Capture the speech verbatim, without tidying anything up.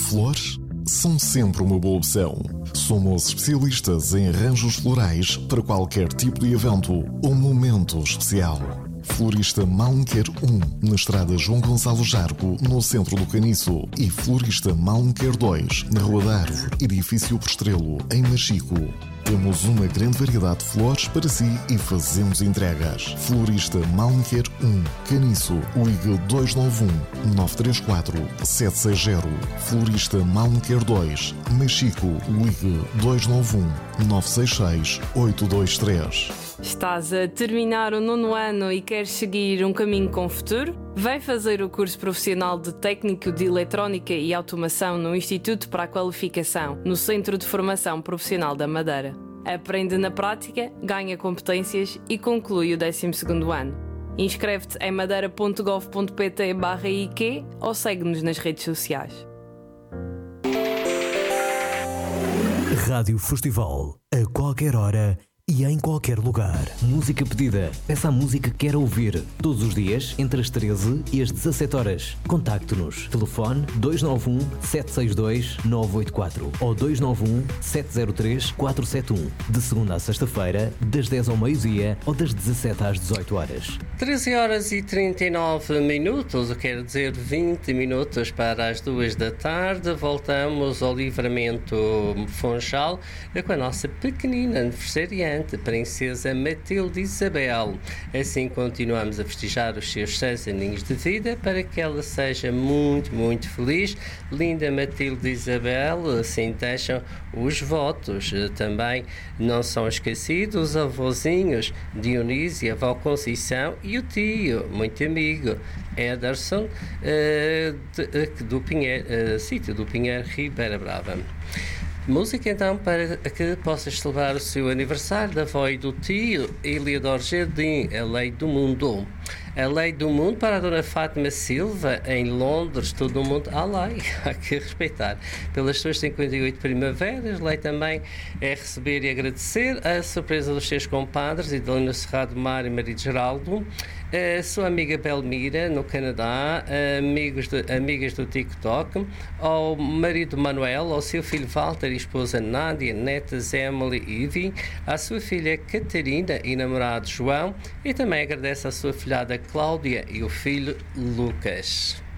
Flores são sempre uma boa opção. Somos especialistas em arranjos florais para qualquer tipo de evento ou momento especial. Florista Malmequer um, na estrada João Gonçalo Jargo, no centro do Caniço. E Florista Malmequer dois, na Rua da Árvore, edifício por Estrelo, em Machico. Temos uma grande variedade de flores para si e fazemos entregas. Florista Malmequer um, Caniço, ligue dois nove um, nove três quatro, sete seis zero. Florista Malmequer dois, Machico, ligue dois nove um, nove seis seis, oito dois três. Estás a terminar o nono ano e queres seguir um caminho com futuro? Vem fazer o curso profissional de Técnico de Eletrónica e Automação no Instituto para a Qualificação, no Centro de Formação Profissional da Madeira. Aprende na prática, ganha competências e conclui o décimo segundo ano. Inscreve-te em madeira ponto gov ponto pt barra I Q ou segue-nos nas redes sociais. Rádio Festival, a qualquer hora e em qualquer lugar. Música pedida. Peça a música que quer ouvir. Todos os dias, entre as treze e as dezassete horas. Contacte-nos. Telefone dois nove um, sete seis dois, nove oito quatro ou dois nove um, sete zero três, quatro sete um. De segunda a sexta-feira, das dez ao meio-dia ou das dezassete às dezoito horas. treze horas e trinta e nove minutos, quer dizer vinte minutos para as duas da tarde. Voltamos ao Livramento Funchal com a nossa pequenina aniversariante, Princesa Matilde Isabel. Assim continuamos a festejar os seus seis aninhos de vida para que ela seja muito, muito feliz. Linda Matilde Isabel, assim deixam os votos. Também não são esquecidos os avôzinhos Dionísio, a avó Conceição e o tio, muito amigo, Ederson, uh, de, do Pinheiro, uh, sítio do Pinheiro, Ribeira Brava. Música então para que possas celebrar o seu aniversário da avó e do tio Eliador Jardim, A Lei do Mundo. A Lei do Mundo para a Dona Fátima Silva, em Londres, todo o mundo à lei, há que respeitar. Pelas suas cinquenta e oito primaveras, lei também é receber e agradecer a surpresa dos seus compadres, Idalina Serrado Mar e Marido Geraldo, a sua amiga Belmira, no Canadá, amigos de, amigas do TikTok, ao marido Manuel, ao seu filho Walter e esposa Nádia, netas Emily e Ivy, à sua filha Catarina e namorado João, e também agradece à sua filhada Cláudia e o filho Lucas.